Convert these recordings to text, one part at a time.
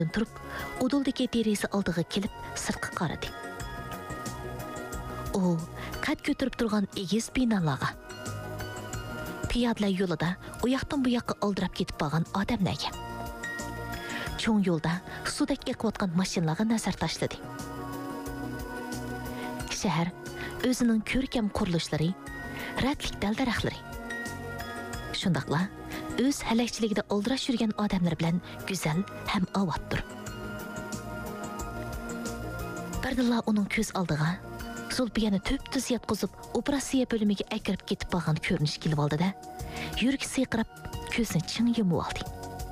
turib, uduldagi deraza oldiga kelib, sirtqa qaradi. U qad ko'tarib turgan egiz binolarga, piyodalar yo'lida u yoqdan bu yoqqa oldirab ketib qolgan odamlarga, cho'ng yo'lda suvdek eqiyotgan mashinalarga nazar tashladi. Shahar o'zining ko'rkam qurilishlari, radlik dal-daraxtlari, shundaqla o'z halakchiligida oldirash yurgan odamlar bilan go'zal ham avotdir. Birdilla uning ko'z oldiga Zulbiyani to'p-tuz yotqizib, operatsiya bo'limiga akirib ketib qolgan ko'rinish kelib oldi-da, yuragi siyqirab, ko'zini ching yumib oldi.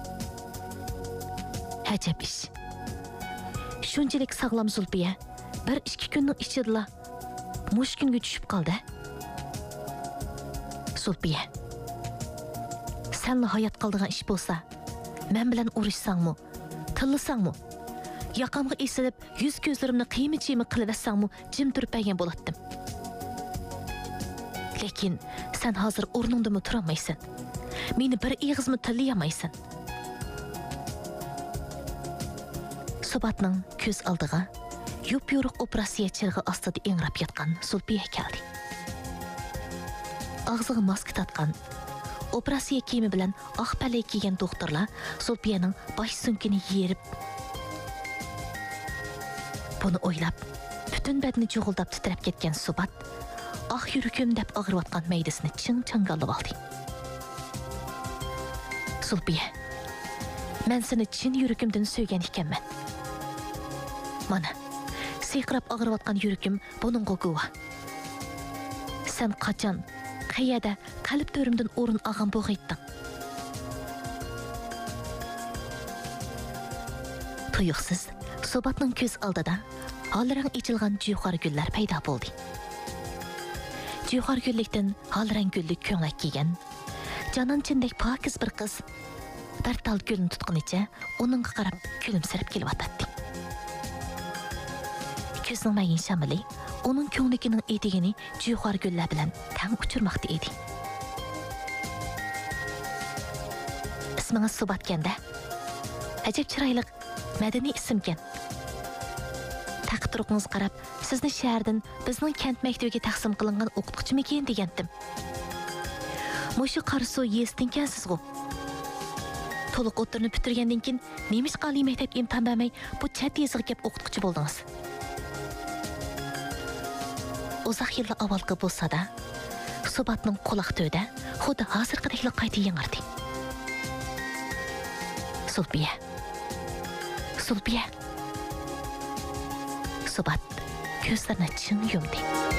Ajab ish. Shunchalik sog'lom Zulbiya 1-2 kunning ichida mushkunga tushib qoldi. Zulbiya, senla hayat qaldığın iş bolsa, men bilan uruşsangmı, tillasangmı, yaqamga esilib, yüz ko'zlarimni qiymi-chiymi qilib jim turib bergan bo'latdim. Lekin sen hozir o'rningdami turolmaysan. Meni bir ig'izmi tillayolmaysan. Subatning ko'z oldiga yup-yo'riq operatsiya chirg'i ostida ingrab yotgan Zulbiya keldi. Og'ziga maska tatgan, operatsiya kiyimi bilan oq palak kiygan doktorlar Zulbiyaning bosh sunkini yerib, buni o'ylab, butun badani cho'g'ildab titrab ketgan Subat yuragim deb og'riyotgan maydasini ching-changallab oldi. Zulbiya, men seni chin yuragimdan sevgan ekanman. Mana, siyqirab og'riyotgan yuragim buningga guvoh. Sen qachon, qayerda qalb to'rimdan o'rin olgan bo'g'ayding? Tuyuqsiz Subatning ko'z oldida holrang ichilgan juhor gullar paydo bo'ldi. Juhor gullikdan holrang gullik ko'ylak kiygan, jononchindak pokiz bir qiz bir tal gulni tutqunicha uningga qarab kulimsirab kelyotdi. Ko'zning mayin shamili uning ko'ngligining etigini juhor gullar bilan tang uchirmoqda edi. Ismingiz Subatkanda? Ajab chiroyli, madaniy ismkan. Taqdiringiz qarab, sizni shahardan bizning kent maktabiga taqsim qilingan o'qituvchimikin degandim. Mushu Qarsu yestinkansiz-ku. To'liq o'tirni bitirgandan keyin nemish qali maktab imtihon bermay bu chat yeziga kelib o'qituvchi bo'ldingiz. Uzoq yillar avvalgi bo'lsa-da, Subatning quloq to'da xuddi hozirgidek qayta yangardi. Zulbiya. Subat ko'zlarini ching yumdi.